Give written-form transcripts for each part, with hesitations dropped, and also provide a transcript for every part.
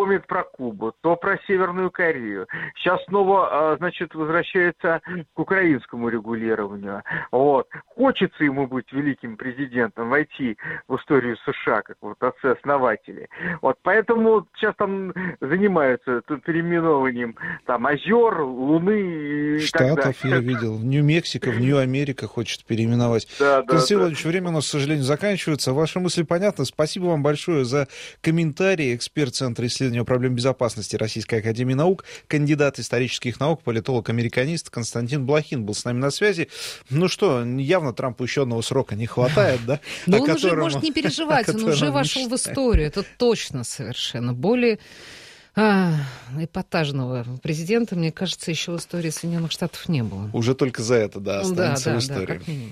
вспомнит про Кубу, то про Северную Корею. Сейчас снова, возвращается к украинскому регулированию. Вот. Хочется ему быть великим президентом, войти в историю США, как вот отцы-основатели. Вот. Поэтому сейчас там занимаются переименованием там озер, Луны и так далее. Штатов я видел. Нью-Мексико в Нью-Америка хочет переименовать. Да, Константин Владимирович, время у нас, к сожалению, заканчивается. Ваши мысли понятны. Спасибо вам большое за комментарии. Эксперт Центра исследования проблем безопасности Российской академии наук, кандидат исторических наук, политолог-американист Константин Блохин был с нами на связи. Ну что, явно Трампу еще одного срока не хватает, да? Но он уже может не переживать, он уже вошел в историю. Это точно совершенно. Более эпатажного президента, мне кажется, еще в истории Соединенных Штатов не было. Уже только за это, да, останется в истории. Да, как минимум.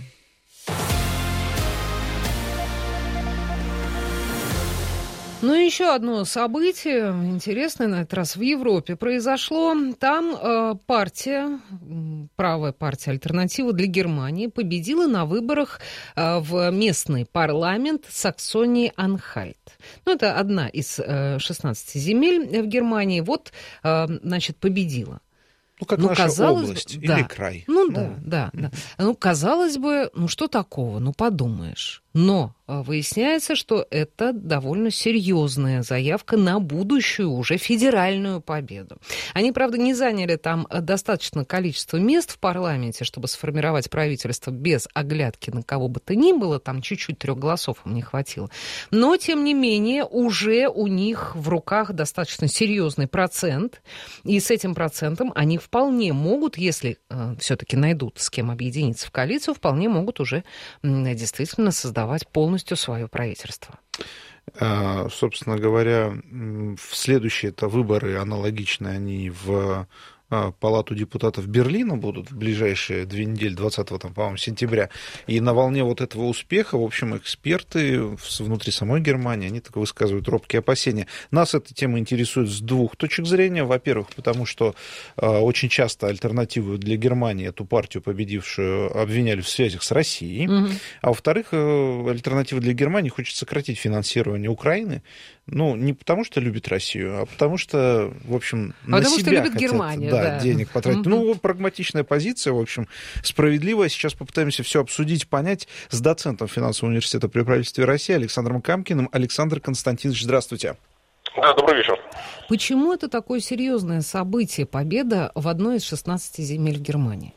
Ну и еще одно событие, интересное на этот раз, в Европе произошло. Там правая партия «Альтернатива для Германии» победила на выборах в местный парламент Саксонии-Анхальт. Ну, это одна из 16 земель в Германии. Вот, победила. Ну, как наша область или край. Да. Ну, казалось бы, что такого? Подумаешь. Но выясняется, что это довольно серьезная заявка на будущую уже федеральную победу. Они, правда, не заняли там достаточное количество мест в парламенте, чтобы сформировать правительство без оглядки на кого бы то ни было. Там чуть-чуть 3 голосов им не хватило. Но, тем не менее, уже у них в руках достаточно серьезный процент. И с этим процентом они вполне могут, если все-таки найдут с кем объединиться в коалицию, вполне могут уже действительно создавать полностью свое правительство. Собственно говоря, следующие-то выборы аналогичные, они в Палату депутатов Берлина будут в ближайшие 2 недели, 20 по-моему, сентября. И на волне вот этого успеха, в общем, эксперты внутри самой Германии, они так высказывают робкие опасения. Нас эта тема интересует с 2 точек зрения. Во-первых, потому что очень часто альтернативу для Германии, эту партию победившую, обвиняли в связях с Россией. А во-вторых, альтернатива для Германии хочет сократить финансирование Украины. Не потому что любит Россию, а потому что, в общем, на себя любит хотят, Германию, денег потратить. Прагматичная позиция, в общем, справедливая. Сейчас попытаемся все обсудить, понять с доцентом финансового университета при правительстве России Александром Камкиным. Александр Константинович, здравствуйте. Да, добрый вечер. Почему это такое серьезное событие, победа в одной из 16 земель в Германии?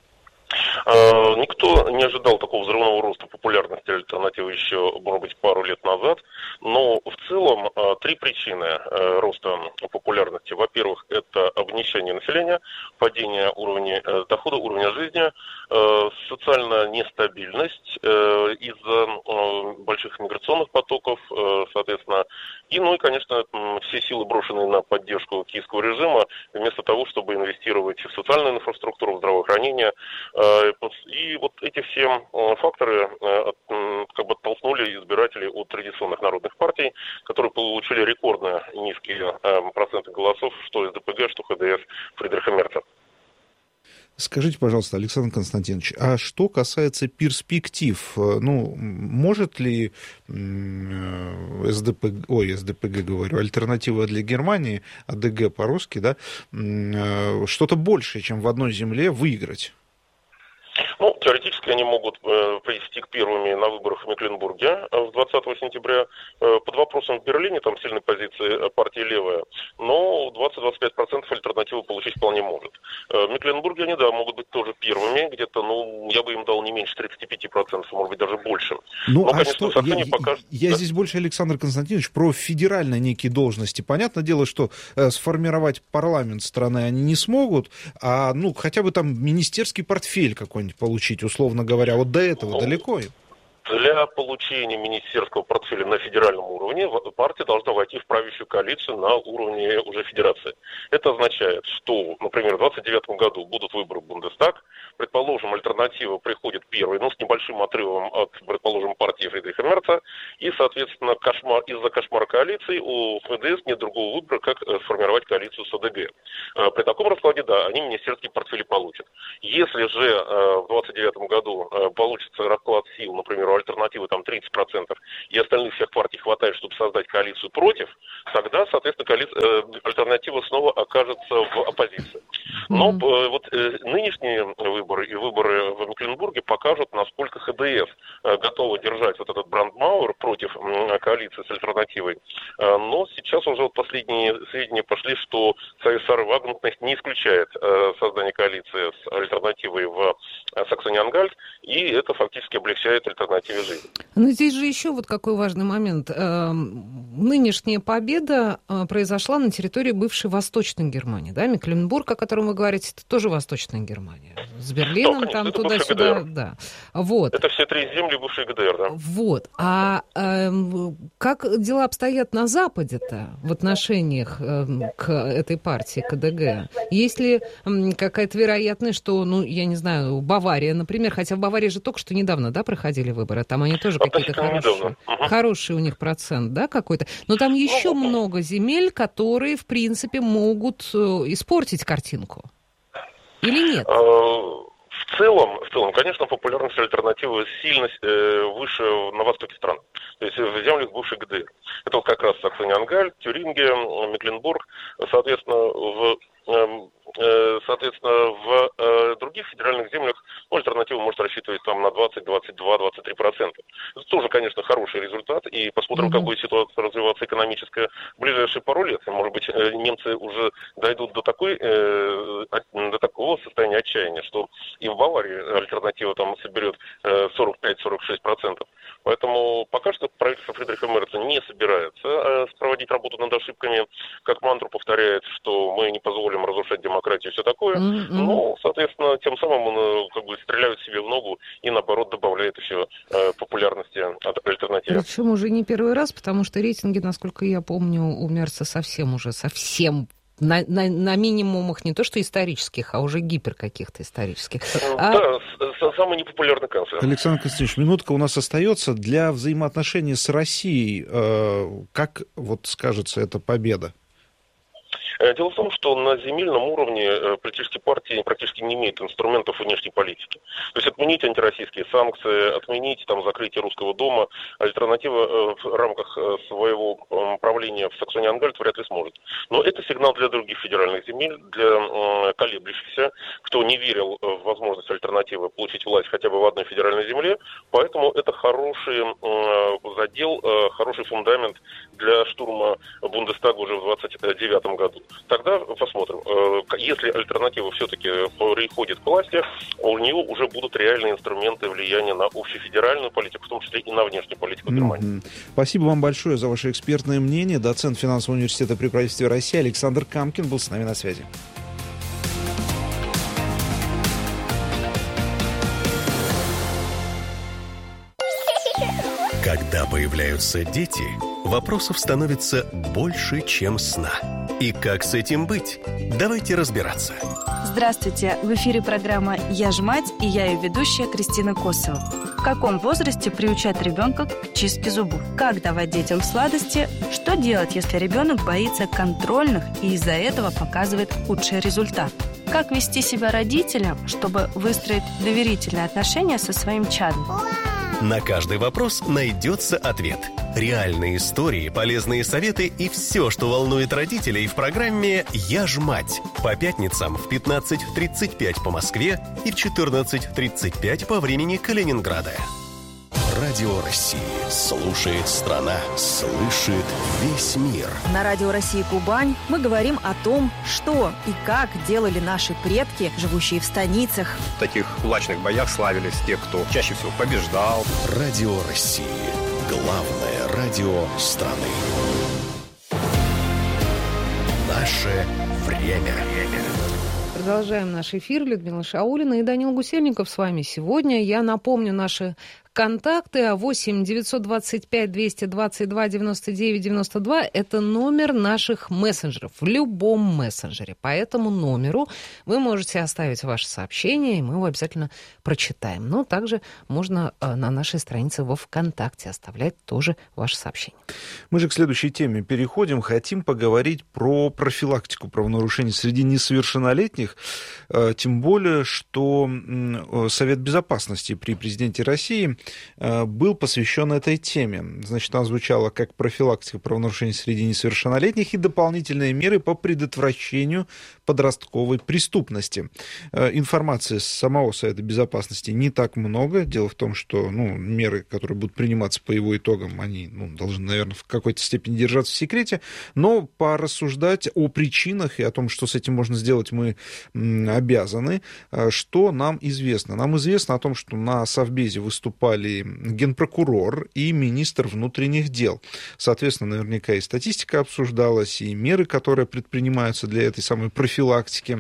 Никто не ожидал такого взрывного роста популярности альтернативы еще, может быть, пару лет назад. Но в целом 3 причины роста популярности. Во-первых, это обнищание населения, падение уровня дохода, уровня жизни, социальная нестабильность из-за больших миграционных потоков, соответственно. И, конечно, все силы, брошенные на поддержку киевского режима, вместо того, чтобы инвестировать в социальную инфраструктуру, в здравоохранение. И вот эти все факторы оттолкнули избирателей от традиционных народных партий, которые получили рекордно низкие проценты голосов, что СДПГ, что ХДС Фридриха Мерца. Скажите, пожалуйста, Александр Константинович, а что касается перспектив, может ли альтернатива для Германии, АДГ по-русски, да, что-то большее, чем в одной земле, выиграть? Теоретически они могут привести к первыми на выборах в Мекленбурге 20 сентября. Под вопросом в Берлине, там сильные позиции партии левая, но 20-25% альтернативы получить вполне может. В Мекленбурге они, могут быть тоже первыми, где-то, я бы им дал не меньше 35%, может быть, даже больше. Я здесь больше, Александр Константинович, про федеральные некие должности. Понятное дело, что сформировать парламент страны они не смогут, а, хотя бы там министерский портфель какой-нибудь получить, условно говоря, вот до этого далеко им. Для получения министерского портфеля на федеральном уровне партия должна войти в правящую коалицию на уровне уже федерации. Это означает, что, например, в 2029 году будут выборы в Бундестаг, предположим, альтернатива приходит первой, с небольшим отрывом от, предположим, партии Фридриха Мерца, и, соответственно, из-за кошмара коалиции у ФДС нет другого выбора, как сформировать коалицию с АДГ. При таком раскладе, они министерские портфели получат. Если же в 2029 году получится расклад сил, например, у альтернативы там 30%, и остальных всех партий хватает, чтобы создать коалицию против, тогда, соответственно, альтернатива снова окажется в оппозиции. Но вот нынешние выборы и выборы в Мекленбурге покажут, насколько ХДС готова держать вот этот брандмауэр против коалиции с альтернативой. Но сейчас уже вот последние сведения пошли, что Союз Сары Вагнерных не исключает создание коалиции с альтернативой в Саксони-Ангальт, и это фактически облегчает альтернативе жизнь. Но здесь же еще вот какой важный момент. Нынешняя победа произошла на территории бывшей Восточной Германии, да? Мекленбург, о котором вы говорите, это тоже Восточная Германия. С Берлином, да, конечно, там туда-сюда, да. Вот. Это все 3 земли бывшей ГДР, да. Вот. А как дела обстоят на Западе-то в отношениях к этой партии, КДГ? Есть ли какая-то вероятность, что, ну, я не знаю, Бавария, например, хотя в Баварии же только что недавно, да, проходили выборы, там они тоже какие-то хорошие. Хороший у них процент, да, какой-то. Но там еще много земель, которые, в принципе, могут испортить картинку. Или нет? В целом, конечно, популярность альтернативы сильно выше на востоке страны. То есть в землях бывшей ГДР. Это вот как раз Саксони-Ангальт, Тюрингия, Мекленбург. Соответственно, в других федеральных землях альтернатива может рассчитывать там на 20, 22, 23%. Это тоже, конечно, хороший результат. И посмотрим, как будет ситуация развиваться экономическая в ближайшие пару лет. Может быть, немцы уже дойдут до такого состояния отчаяния, что и в Баварии альтернатива там соберет 45-46%. Поэтому пока что правительство Фридриха Мерца не собирается проводить работу над ошибками, как мантру повторяет, что мы не позволим разрушать демократию и все такое. Но, соответственно, тем самым он как бы стреляет себе в ногу и, наоборот, добавляет еще популярности от альтернативы. Причем уже не первый раз, потому что рейтинги, насколько я помню, у Мерца совсем на минимумах не то что исторических, а уже гипер каких-то исторических. Да, самый непопулярный канцлер. Александр Константинович, минутка у нас остается. Для взаимоотношений с Россией, как вот скажется эта победа? Дело в том, что на земельном уровне политические партии практически не имеют инструментов внешней политики. То есть отменить антироссийские санкции, отменить там закрытие Русского дома, альтернатива в рамках своего правления в Саксони-Ангальт вряд ли сможет. Но это сигнал для других федеральных земель, для колеблющихся, кто не верил в возможность альтернативы получить власть хотя бы в одной федеральной земле. Поэтому это хороший задел, хороший фундамент для штурма Бундестага уже в 1929 году. Тогда посмотрим. Если альтернатива все-таки приходит к власти, у нее уже будут реальные инструменты влияния на общефедеральную политику, в том числе и на внешнюю политику Германии. Спасибо вам большое за ваше экспертное мнение. Доцент финансового университета при правительстве России Александр Камкин был с нами на связи. Когда появляются дети, вопросов становится больше, чем сна. И как с этим быть? Давайте разбираться. Здравствуйте! В эфире программа «Я ж мать» и я ее ведущая Кристина Косова. В каком возрасте приучать ребенка к чистке зубов? Как давать детям сладости? Что делать, если ребенок боится контрольных и из-за этого показывает худший результат? Как вести себя родителям, чтобы выстроить доверительные отношения со своим чадом? На каждый вопрос найдется ответ. Реальные истории, полезные советы и все, что волнует родителей в программе «Я ж мать». По пятницам в 15:35 по Москве и в 14:35 по времени Калининграда. Радио России. Слушает страна. Слышит весь мир. На Радио России Кубань мы говорим о том, что и как делали наши предки, живущие в станицах. В таких кулачных боях славились те, кто чаще всего побеждал. Радио России. Главное радио страны. Наше время. Продолжаем наш эфир. Людмила Шаулина и Данил Гусельников с вами сегодня. Я напомню наши контакты 8 925 222 99 92. Это номер наших мессенджеров в любом мессенджере. По этому номеру вы можете оставить ваше сообщение, и мы его обязательно прочитаем. Но также можно на нашей странице во ВКонтакте оставлять тоже ваше сообщение. Мы же к следующей теме переходим. Хотим поговорить про профилактику правонарушений среди несовершеннолетних. Тем более, что Совет Безопасности при президенте России был посвящен этой теме. Значит, там звучало как профилактика правонарушений среди несовершеннолетних и дополнительные меры по предотвращению подростковой преступности. Информации с самого Совета Безопасности не так много. Дело в том, что меры, которые будут приниматься по его итогам, они должны, наверное, в какой-то степени держаться в секрете. Но порассуждать о причинах и о том, что с этим можно сделать, мы обязаны. Что нам известно? Нам известно о том, что на Совбезе выступали генпрокурор и министр внутренних дел. Соответственно, наверняка и статистика обсуждалась, и меры, которые предпринимаются для этой самой профилактики.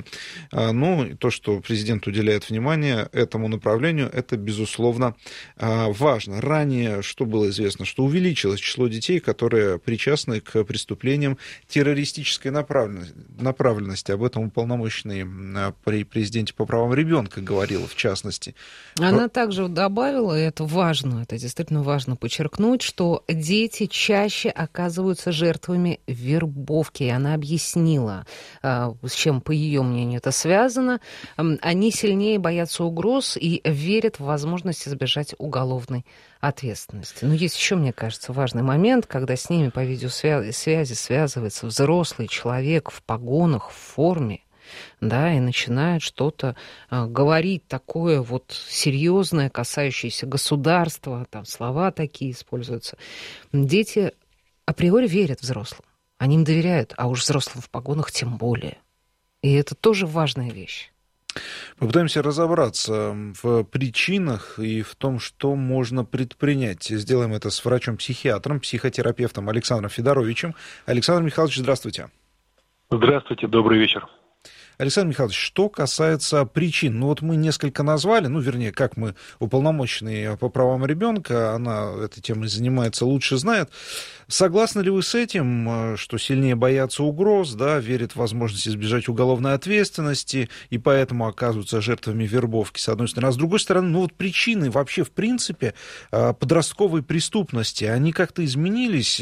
То, что президент уделяет внимание этому направлению, это, безусловно, важно. Ранее что было известно? Что увеличилось число детей, которые причастны к преступлениям террористической направленности. Об этом уполномоченный при президенте по правам ребенка говорила, в частности. Она также добавила, и это важно, это действительно важно подчеркнуть, что дети чаще оказываются жертвами вербовки. И она объяснила, с чем, по ее мнению, это связано. Они сильнее боятся угроз и верят в возможность избежать уголовной ответственности. Но есть еще, мне кажется, важный момент, когда с ними по видеосвязи связывается взрослый человек в погонах, в форме, да, и начинает что-то говорить такое вот серьезное, касающееся государства, там слова такие используются. Дети априори верят взрослым, они им доверяют, а уж взрослым в погонах тем более. И это тоже важная вещь. Попытаемся разобраться в причинах и в том, что можно предпринять. Сделаем это с врачом-психиатром, психотерапевтом Александром Федоровичем. Александр Михайлович, здравствуйте. Здравствуйте, добрый вечер. Александр Михайлович, что касается причин, мы несколько назвали, как мы уполномоченные по правам ребенка, она этой темой занимается, лучше знает. Согласны ли вы с этим, что сильнее боятся угроз, да, верят в возможность избежать уголовной ответственности и поэтому оказываются жертвами вербовки, с одной стороны. А с другой стороны, причины вообще, в принципе, подростковой преступности, они как-то изменились?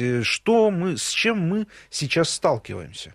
С чем мы сейчас сталкиваемся?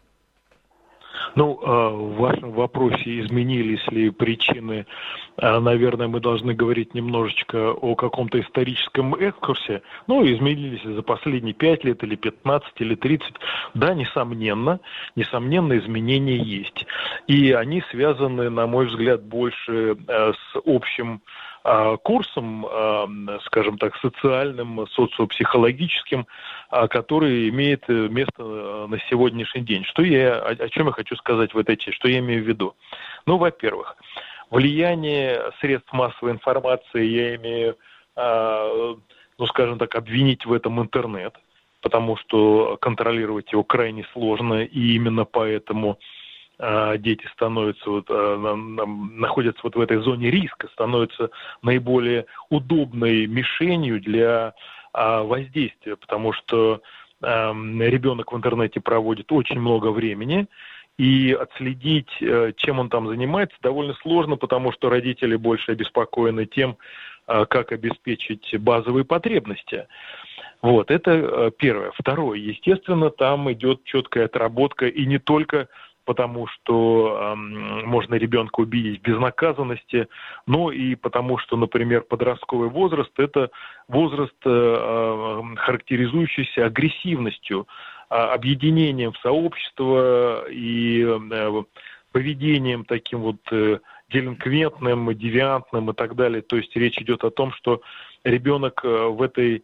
В вашем вопросе, изменились ли причины, наверное, мы должны говорить немножечко о каком-то историческом экскурсе. Изменились ли за последние 5 лет, или 15, или 30. Да, несомненно, изменения есть. И они связаны, на мой взгляд, больше с общим курсом, скажем так, социальным, социопсихологическим, который имеет место на сегодняшний день. О чем я хочу сказать в этой части, что я имею в виду? Во-первых, влияние средств массовой информации, я имею, скажем так, обвинить в этом интернет, потому что контролировать его крайне сложно, и именно поэтому дети находятся в этой зоне риска, становятся наиболее удобной мишенью для воздействия, потому что ребенок в интернете проводит очень много времени, и отследить, чем он там занимается, довольно сложно, потому что родители больше обеспокоены тем, как обеспечить базовые потребности. Это первое. Второе, естественно, там идет четкая отработка, и не только потому что можно ребенка убедить в безнаказанности, но и потому что, например, подростковый возраст – это возраст, характеризующийся агрессивностью, объединением в сообщество и поведением таким делинквентным, девиантным и так далее. То есть речь идет о том, что ребенок в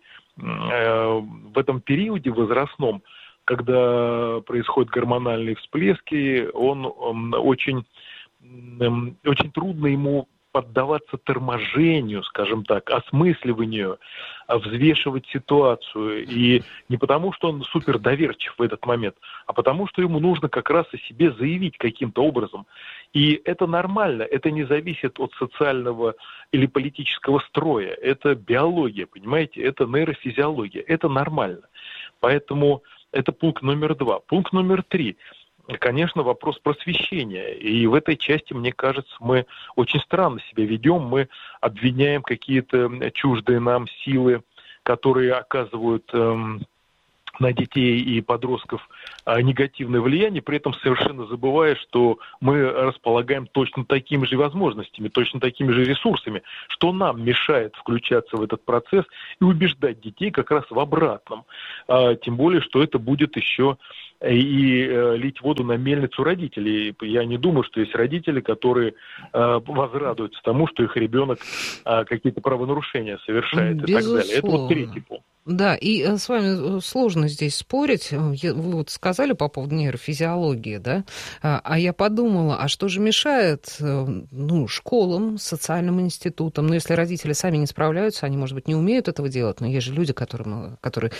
этом периоде возрастном, когда происходят гормональные всплески, очень трудно ему поддаваться торможению, скажем так, осмысливанию, взвешивать ситуацию. И не потому, что он супер доверчив в этот момент, а потому, что ему нужно как раз о себе заявить каким-то образом. И это нормально, это не зависит от социального или политического строя. Это биология, понимаете, это нейрофизиология, это нормально. Поэтому это пункт номер 2. Пункт номер 3. Конечно, вопрос просвещения. И в этой части, мне кажется, мы очень странно себя ведем. Мы обвиняем какие-то чуждые нам силы, которые оказывают на детей и подростков негативное влияние, при этом совершенно забывая, что мы располагаем точно такими же возможностями, точно такими же ресурсами, что нам мешает включаться в этот процесс и убеждать детей как раз в обратном. Тем более, что это будет еще и лить воду на мельницу родителей. Я не думаю, что есть родители, которые возрадуются тому, что их ребенок какие-то правонарушения совершает. Безусловно. И так далее. Это вот третий пункт. Да, и с вами сложно здесь спорить. Вы вот сказали по поводу нейрофизиологии, да? А я подумала, а что же мешает школам, социальным институтам? Ну, если родители сами не справляются, они, может быть, не умеют этого делать, но есть же люди, которые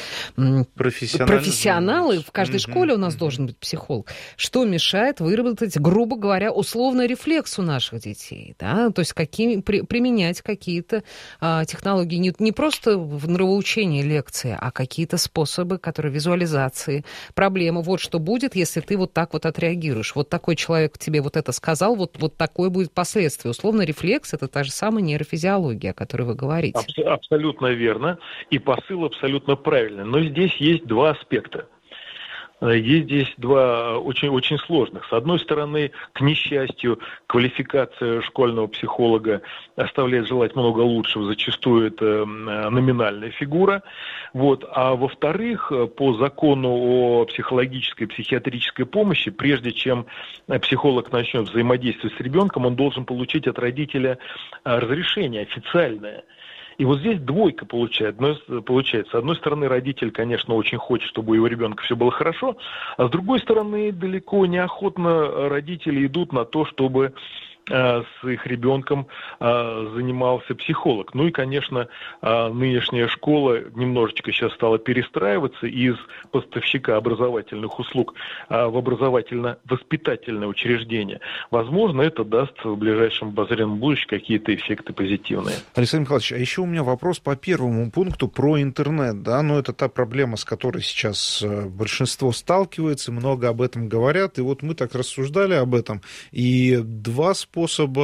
профессионалы. В каждой школе у нас должен быть психолог. Что мешает выработать, грубо говоря, условный рефлекс у наших детей? Да? То есть применять какие-то технологии не просто в нравоучении, лекции, а какие-то способы, которые визуализации проблемы. Вот что будет, если ты вот так вот отреагируешь. Вот такой человек тебе вот это сказал, вот такое будет последствие. Условно, рефлекс — это та же самая нейрофизиология, о которой вы говорите. Абсолютно верно. И посыл абсолютно правильный. Но здесь есть два аспекта. Есть здесь два очень сложных. С одной стороны, к несчастью, квалификация школьного психолога оставляет желать много лучшего, зачастую это номинальная фигура. Вот. А во-вторых, по закону о психологической и психиатрической помощи, прежде чем психолог начнет взаимодействовать с ребенком, он должен получить от родителя разрешение официальное. И вот здесь двойка получается. С одной стороны, родитель, конечно, очень хочет, чтобы у его ребенка все было хорошо, а с другой стороны, далеко неохотно родители идут на то, чтобы с их ребенком занимался психолог. Ну и, конечно, нынешняя школа немножечко сейчас стала перестраиваться из поставщика образовательных услуг в образовательно-воспитательное учреждение. Возможно, это даст в ближайшем обозримом будущем какие-то эффекты позитивные. Александр Михайлович, а еще у меня вопрос по первому пункту про интернет. Да? Ну, это та проблема, с которой сейчас большинство сталкивается, много об этом говорят. И вот мы так рассуждали об этом. И два способа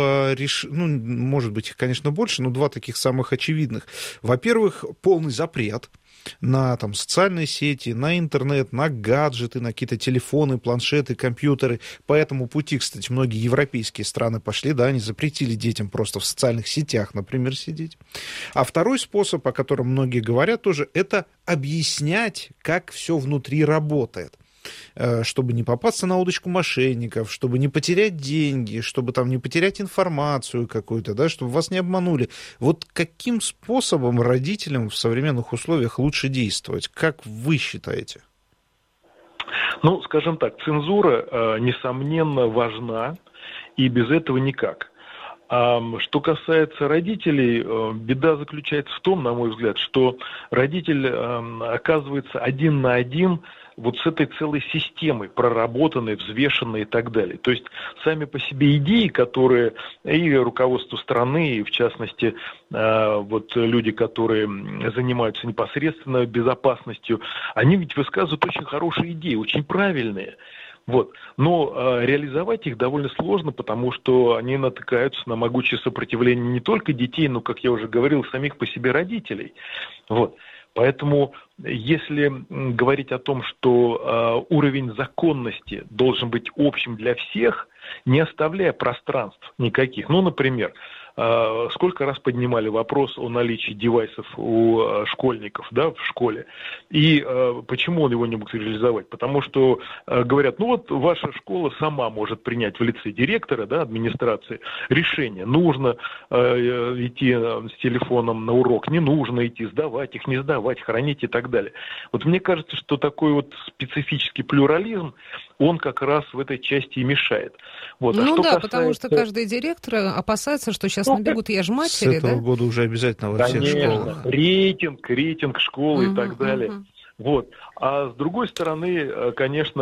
может быть, их, конечно, больше, но два таких самых очевидных. Во-первых, полный запрет на социальные сети, на интернет, на гаджеты, на какие-то телефоны, планшеты, компьютеры. По этому пути, кстати, многие европейские страны пошли, да, они запретили детям просто в социальных сетях, например, сидеть. А второй способ, о котором многие говорят тоже, это объяснять, как все внутри работает, чтобы не попасться на удочку мошенников, чтобы не потерять деньги, чтобы не потерять информацию какую-то, да, чтобы вас не обманули. Вот каким способом родителям в современных условиях лучше действовать? Как вы считаете? Ну, скажем так, цензура, несомненно, важна, и без этого никак. Что касается родителей, беда заключается в том, на мой взгляд, что родитель оказывается один на один вот с этой целой системой, проработанной, взвешенной и так далее. То есть сами по себе идеи, которые и руководство страны, и в частности вот люди, которые занимаются непосредственно безопасностью, они ведь высказывают очень хорошие идеи, очень правильные. Вот. Но реализовать их довольно сложно, потому что они натыкаются на могучее сопротивление не только детей, но, как я уже говорил, самих по себе родителей. Вот. Поэтому, если говорить о том, что уровень законности должен быть общим для всех, не оставляя пространств никаких, ну, например, сколько раз поднимали вопрос о наличии девайсов у школьников, да, в школе. И почему он его не мог реализовать? Потому что говорят, ваша школа сама может принять в лице директора, да, администрации решение. Нужно идти с телефоном на урок, не нужно идти, сдавать их, не сдавать, хранить и так далее. Вот мне кажется, что такой вот специфический плюрализм, он как раз в этой части и мешает. Вот. Потому что каждый директор опасается, что сейчас набегут яжматери, с этого года уже обязательно во всех школах. Рейтинг школы и так далее. Вот. А с другой стороны, конечно,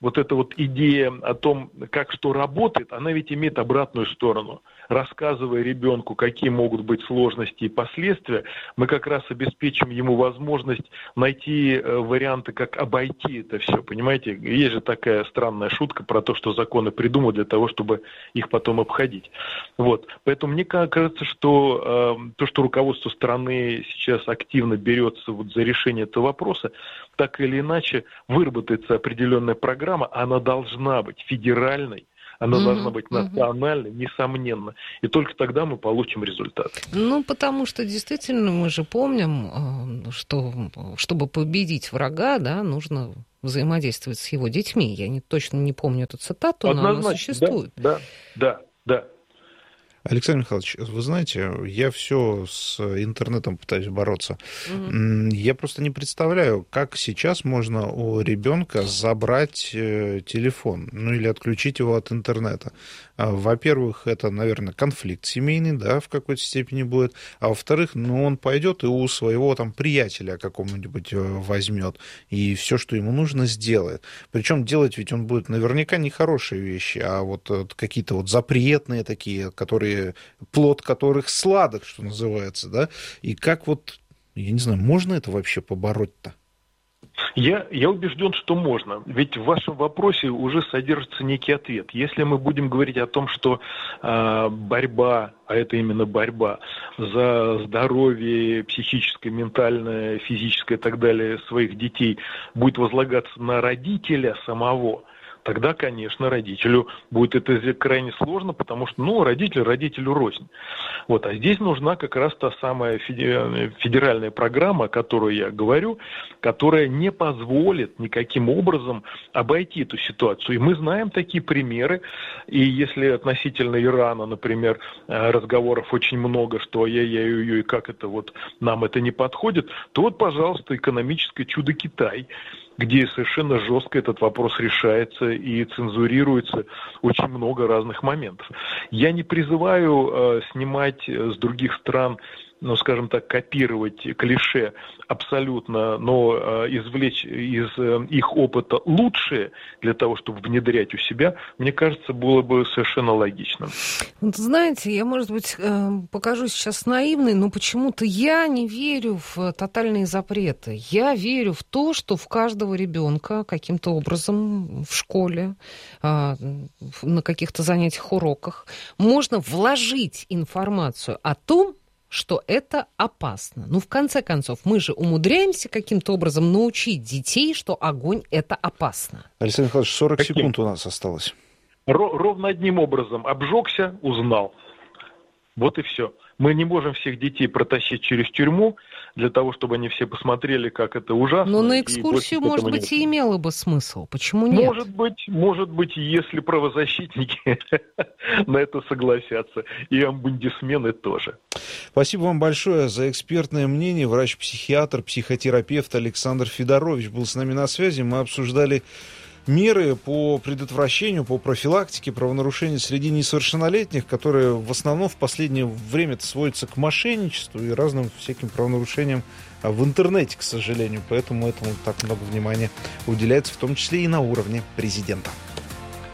вот эта вот идея о том, как что работает, она ведь имеет обратную сторону. Рассказывая ребенку, какие могут быть сложности и последствия, мы как раз обеспечим ему возможность найти варианты, как обойти это все, понимаете? Есть же такая странная шутка про то, что законы придумают для того, чтобы их потом обходить. Вот. Поэтому мне кажется, что то, что руководство страны сейчас активно берется вот за решение этого вопроса, так или иначе выработается определенная программа, она должна быть федеральной, она должна быть национальной, несомненно. И только тогда мы получим результат. Ну, потому что действительно мы же помним, что чтобы победить врага, да, нужно взаимодействовать с его детьми. Я точно не помню эту цитату, но она существует. Да. Александр Михайлович, вы знаете, я все с интернетом пытаюсь бороться. Я просто не представляю, как сейчас можно у ребенка забрать телефон, ну или отключить его от интернета. Во-первых, это, наверное, конфликт семейный, да, в какой-то степени будет. А во-вторых, он пойдет и у своего там приятеля какого-нибудь возьмет и все, что ему нужно, сделает. Причем делать ведь он будет наверняка не хорошие вещи, а вот какие-то вот запретные такие, которые плод которых сладок, что называется, да? И как вот, я не знаю, можно это вообще побороть-то? Я убежден, что можно. Ведь в вашем вопросе уже содержится некий ответ. Если мы будем говорить о том, что борьба, а это именно борьба за здоровье психическое, ментальное, физическое и так далее своих детей будет возлагаться на родителя самого, тогда, конечно, родителю будет это крайне сложно, потому что, родитель родителю рознь. Вот. А здесь нужна как раз та самая федеральная программа, о которой я говорю, которая не позволит никаким образом обойти эту ситуацию. И мы знаем такие примеры. И если относительно Ирана, например, разговоров очень много, что ой-ой-ой, как это вот нам это не подходит, то вот, пожалуйста, экономическое чудо Китай, где совершенно жестко этот вопрос решается и цензурируется очень много разных моментов. Я не призываю снимать с других стран, скажем так, копировать клише абсолютно, но извлечь из их опыта лучшее для того, чтобы внедрять у себя, мне кажется, было бы совершенно логичным. Вот знаете, я, может быть, покажусь сейчас наивной, но почему-то я не верю в тотальные запреты. Я верю в то, что в каждого ребенка каким-то образом в школе, на каких-то занятиях, уроках можно вложить информацию о том, что это опасно. В конце концов, мы же умудряемся каким-то образом научить детей, что огонь – это опасно. Александр Михайлович, 40 секунд у нас осталось. Ровно одним образом. Обжегся, узнал. Вот и все. Мы не можем всех детей протащить через тюрьму для того, чтобы они все посмотрели, как это ужасно. Но на экскурсию, может быть, и имело бы смысл. Почему нет? Может быть, если правозащитники на это согласятся. И омбудсмены тоже. Спасибо вам большое за экспертное мнение. Врач-психиатр, психотерапевт Александр Федорович был с нами на связи. Мы обсуждали меры по предотвращению, по профилактике правонарушений среди несовершеннолетних, которые в основном в последнее время сводятся к мошенничеству и разным всяким правонарушениям в интернете, к сожалению. Поэтому этому так много внимания уделяется, в том числе и на уровне президента.